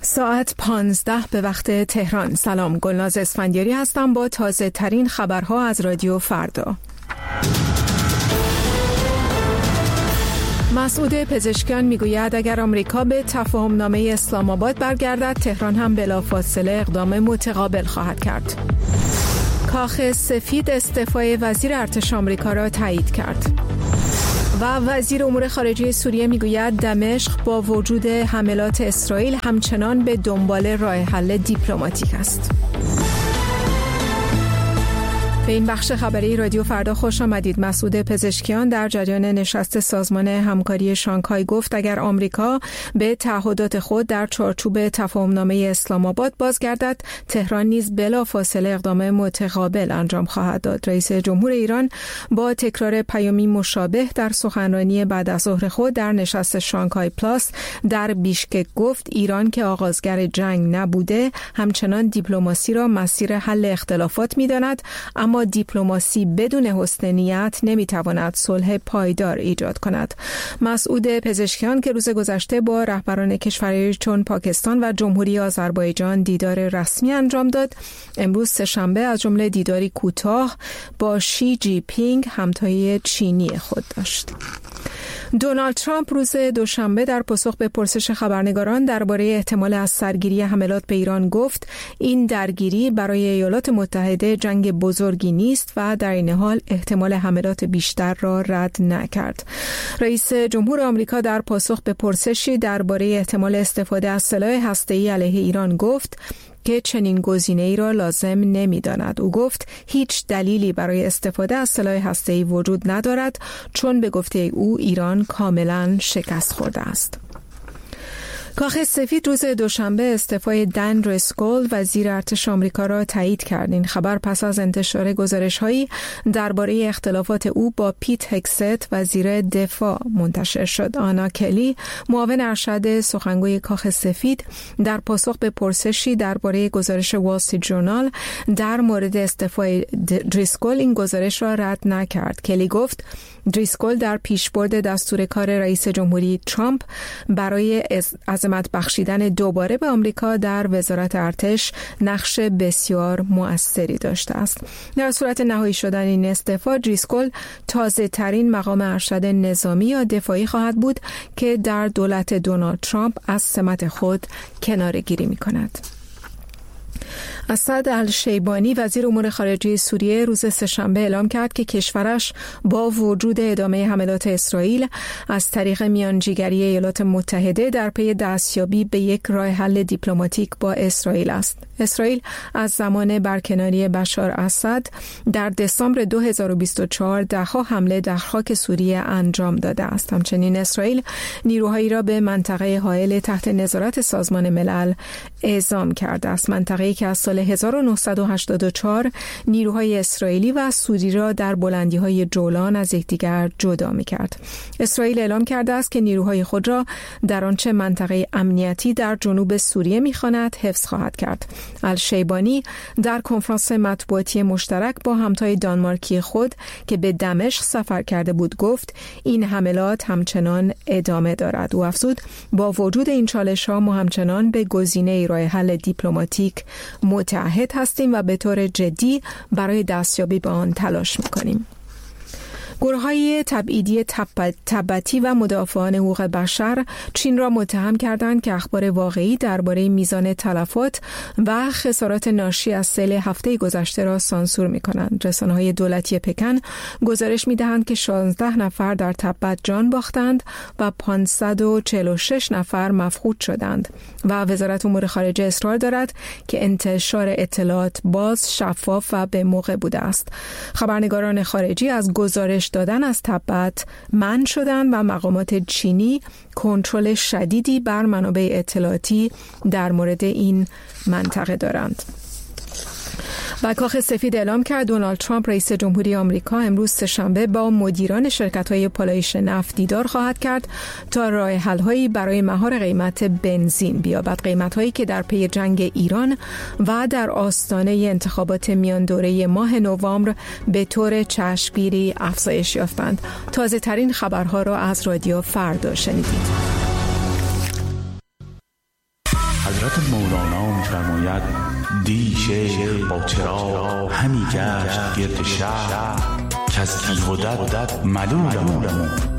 ساعت 15 به وقت تهران. سلام، گلناز اسفندیاری هستم با تازه ترین خبرها از رادیو فردا. مسعود پزشکیان میگوید اگر آمریکا به تفاهمنامه اسلام آباد برگردد، تهران هم بلافاصله اقدام متقابل خواهد کرد. کاخ سفید استعفای وزیر ارتش آمریکا را تایید کرد. و وزیر امور خارجه سوریه میگوید دمشق با وجود حملات اسرائیل همچنان به دنبال راه حل دیپلماتیک است. به این بخش خبری رادیو فردا خوش آمدید. مسعود پزشکیان در جریان نشست سازمان همکاری شانگهای گفت اگر آمریکا به تعهدات خود در چارچوب تفاهمنامه اسلام آباد بازگردد، تهران نیز بلافاصله اقدام متقابل انجام خواهد داد. رئیس جمهور ایران با تکرار پیامی مشابه در سخنرانی بعد از ظهر خود در نشست شانگهای پلاس در بیشکک گفت ایران که آغازگر جنگ نبوده، همچنان دیپلماسی را مسیر حل اختلافات می‌داند، اما دیپلماسی بدون حسن نیت نمیتواند صلح پایدار ایجاد کند. مسعود پزشکیان که روز گذشته با رهبران کشورهای چون پاکستان و جمهوری آذربایجان دیدار رسمی انجام داد، امروز سه‌شنبه از جمله دیداری کوتاه با شی جی پینگ همتای چینی خود داشت. دونالد ترامپ روز دوشنبه در پاسخ به پرسش خبرنگاران درباره احتمال از سرگیری حملات به ایران گفت این درگیری برای ایالات متحده جنگ بزرگی نیست و در این حال احتمال حملات بیشتر را رد نکرد. رئیس جمهور آمریکا در پاسخ به پرسشی درباره احتمال استفاده از سلاح هسته‌ای علیه ایران گفت که چنین گزینه‌ای را لازم نمی‌داند. او گفت هیچ دلیلی برای استفاده از سلاح هسته‌ای وجود ندارد چون به گفته او ایران کاملاً شکست خورده است. کاخ سفید روز دوشنبه استعفای دن دریسکول وزیر ارتش آمریکا را تایید کرد. این خبر پس از انتشار گزارش‌هایی درباره اختلافات او با پیت هگست وزیر دفاع منتشر شد. آنا کلی معاون ارشد سخنگوی کاخ سفید در پاسخ به پرسشی درباره گزارش وال استریت ژورنال در مورد استعفای دریسکول این گزارش را رد نکرد. کلی گفت دریسکول در پیشبرد دستور کار رئیس جمهوری ترامپ برای عظمت بخشیدن دوباره به آمریکا در وزارت ارتش نقش بسیار مؤثری داشته است. در صورت نهایی شدن این استعفا، دریسکول تازه ترین مقام ارشد نظامی یا دفاعی خواهد بود که در دولت دونالد ترامپ از سمت خود کناره‌گیری می‌کند. اسد الشیبانی وزیر امور خارجه سوریه روز سه‌شنبه اعلام کرد که کشورش با وجود ادامه حملات اسرائیل از طریق میانجیگری ایالات متحده در پی دستیابی به یک راه حل دیپلماتیک با اسرائیل است. اسرائیل از زمان برکناری بشار اسد در دسامبر 2024 ده‌ها حمله در خاک سوریه انجام داده است. همچنین اسرائیل نیروهایی را به منطقه حائل تحت نظارت سازمان ملل اعزام کرده است. منطقه‌ای که از سال 1984 نیروهای اسرائیلی و سوری را در بلندی‌های جولان از یکدیگر جدا می‌کرد. اسرائیل اعلام کرده است که نیروهای خود را در آنچه منطقه امنیتی در جنوب سوریه می‌خواند حفظ خواهد کرد. الشیبانی در کنفرانس مطبوعاتی مشترک با همتای دانمارکی خود که به دمشق سفر کرده بود گفت این حملات همچنان ادامه دارد. او افزود با وجود این چالش‌ها ما همچنان به گزینه راه حل دیپلماتیک متعهد هستیم و به طور جدی برای دستیابی به آن تلاش می‌کنیم. گروه‌های تبعیدی تبتی و مدافعان حقوق بشر چین را متهم کردند که اخبار واقعی درباره میزان تلفات و خسارات ناشی از سیل هفته گذشته را سانسور می‌کنند. رسانه‌های دولتی پکن گزارش می‌دهند که 16 نفر در تبت جان باختند و 546 نفر مفقود شدند و وزارت امور خارجه اصرار دارد که انتشار اطلاعات باز، شفاف و به موقع بوده است. خبرنگاران خارجی از گزارش دادن از تبت منع شدند و مقامات چینی کنترل شدیدی بر منابع اطلاعاتی در مورد این منطقه دارند. و کاخ سفید اعلام کرد دونالد ترامپ رئیس جمهوری آمریکا امروز سه‌شنبه با مدیران شرکت‌های پالایش نفت دیدار خواهد کرد تا راه حل‌هایی برای مهار قیمت بنزین بیابد. قیمت‌هایی که در پی جنگ ایران و در آستانه انتخابات میان دوره ماه نوامبر به طور چشمگیری افزایش یافتند. تازه‌ترین خبرها را از رادیو فردا شنیدید. حضرت مولانا می‌فرماید دی شیخ با چراغ همی گشت گرد شهر که از تیغ و دد ملولم